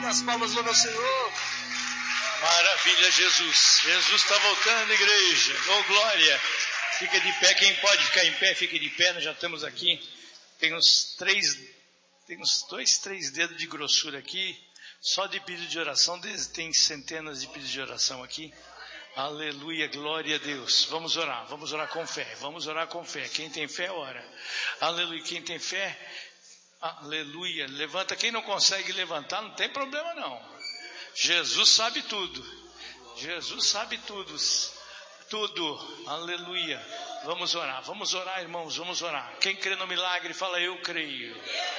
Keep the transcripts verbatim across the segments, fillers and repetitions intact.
das palmas do meu Senhor. Maravilha, Jesus. Jesus está voltando, igreja. Oh, glória. Fica de pé. Quem pode ficar em pé, fica de pé. Nós já estamos aqui. Tem uns três, tem uns dois, três dedos de grossura aqui. Só de pedido de oração. Tem centenas de pedidos de oração aqui. Aleluia, glória a Deus. Vamos orar, vamos orar com fé. Vamos orar com fé. Quem tem fé, ora. Aleluia. Quem tem fé, aleluia. Levanta. Quem não consegue levantar, não tem problema não. Jesus sabe tudo. Jesus sabe tudo. Tudo. Aleluia. Vamos orar. Vamos orar, irmãos. Vamos orar. Quem crê no milagre, fala eu creio.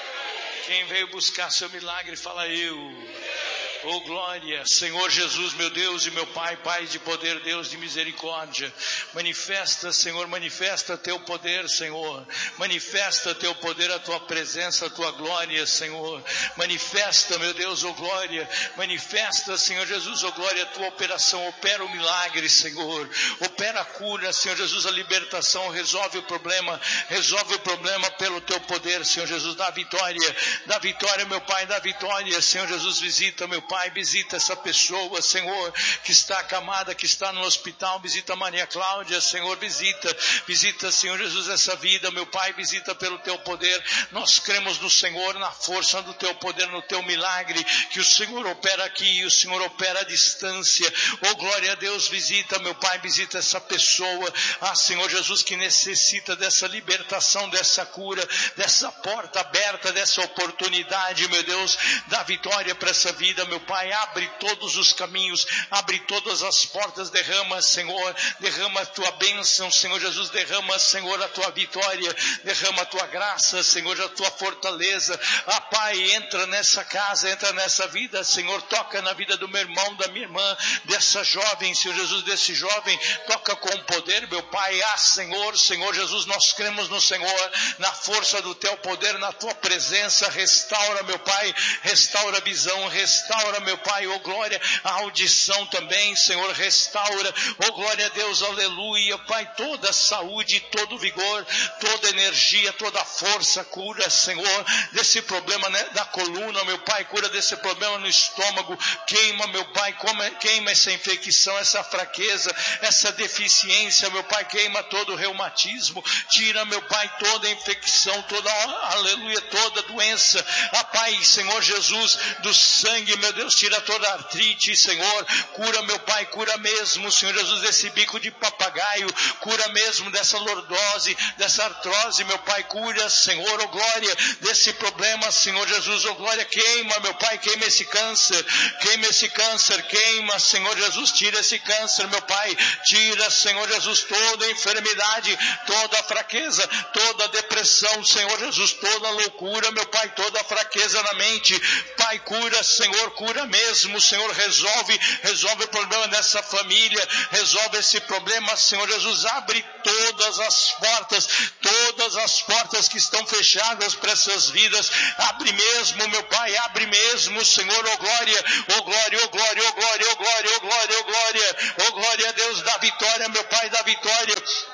Quem veio buscar seu milagre, fala eu. Oh, glória, Senhor Jesus, meu Deus e meu Pai, Pai de poder, Deus de misericórdia, manifesta, Senhor, manifesta teu poder, Senhor, manifesta teu poder, a tua presença, a tua glória, Senhor, manifesta, meu Deus, oh glória, manifesta, Senhor Jesus, oh glória, a tua operação, opera o milagre, Senhor, opera a cura, Senhor Jesus, a libertação, resolve o problema, resolve o problema pelo teu poder, Senhor Jesus, dá vitória, dá vitória, meu Pai, dá vitória, Senhor Jesus, visita, meu Pai, visita essa pessoa, Senhor, que está acamada, que está no hospital, visita Maria Cláudia, Senhor, visita, visita, Senhor Jesus, essa vida, meu Pai, visita pelo teu poder, nós cremos no Senhor, na força do teu poder, no teu milagre, que o Senhor opera aqui, e o Senhor opera à distância, oh glória a Deus, visita, meu Pai, visita essa pessoa, ah Senhor Jesus, que necessita dessa libertação, dessa cura, dessa porta aberta, dessa oportunidade, meu Deus, dá vitória para essa vida, meu Pai, abre todos os caminhos, abre todas as portas, derrama, Senhor, derrama a tua bênção, Senhor Jesus, derrama, Senhor, a tua vitória, derrama a tua graça, Senhor, a tua fortaleza, ah Pai, entra nessa casa, entra nessa vida, Senhor, toca na vida do meu irmão, da minha irmã, dessa jovem, Senhor Jesus, desse jovem, toca com poder, meu Pai, ah Senhor, Senhor Jesus, nós cremos no Senhor, na força do teu poder, na tua presença, restaura, meu Pai, restaura a visão, restaura, meu Pai, oh glória, a audição também, Senhor, restaura, oh glória a Deus, aleluia, Pai, toda a saúde, todo o vigor, toda a energia, toda a força, cura, Senhor, desse problema, né, da coluna, meu Pai, cura desse problema no estômago, queima, meu Pai, come, queima essa infecção, essa fraqueza, essa deficiência, meu Pai, queima todo o reumatismo, tira, meu Pai, toda a infecção, toda, aleluia, toda a doença, ah Pai, Senhor Jesus, do sangue, meu Deus, tira toda a artrite, Senhor, cura, meu Pai, cura mesmo, Senhor Jesus, desse bico de papagaio, cura mesmo dessa lordose, dessa artrose, meu Pai, cura, Senhor, oh glória, desse problema, Senhor Jesus, oh glória, queima, meu Pai, queima esse câncer, queima esse câncer, queima, Senhor Jesus, tira esse câncer, meu Pai, tira, Senhor Jesus, toda a enfermidade, toda a fraqueza, toda a depressão, Senhor Jesus, toda a loucura, meu Pai, toda a fraqueza na mente, Pai, cura, Senhor, cura mesmo, Senhor, resolve, resolve o problema dessa família, resolve esse problema, Senhor Jesus, abre todas as portas, todas as portas que estão fechadas para essas vidas, abre mesmo, meu Pai, abre mesmo, Senhor, oh glória, oh glória, oh glória, oh glória, oh glória, oh glória, oh glória, oh glória a Deus, dá vitória, meu Pai, dá vitória,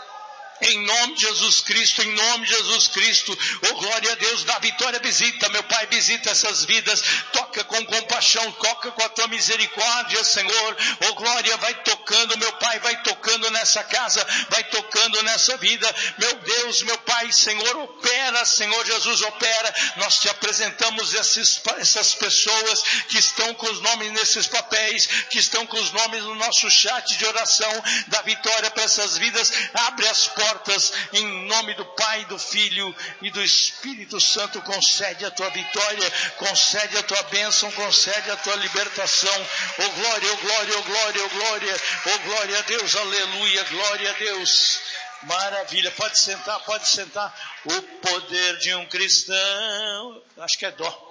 em nome de Jesus Cristo, em nome de Jesus Cristo, oh glória a Deus, dá vitória, visita, meu Pai, visita essas vidas, toca com compaixão, toca com a tua misericórdia, Senhor, oh glória, vai tocando, meu Pai, vai tocando nessa casa, vai tocando nessa vida, meu Deus, meu Pai, Senhor, opera, Senhor Jesus, opera, nós te apresentamos esses, essas pessoas que estão com os nomes nesses papéis, que estão com os nomes no nosso chat de oração, dá vitória para essas vidas, abre as portas, em nome do Pai, do Filho e do Espírito Santo, concede a tua vitória, concede a tua bênção, concede a tua libertação, oh glória, oh glória, oh glória, oh glória, oh glória a Deus, aleluia, glória a Deus, maravilha, pode sentar, pode sentar, o poder de um cristão, acho que é dó,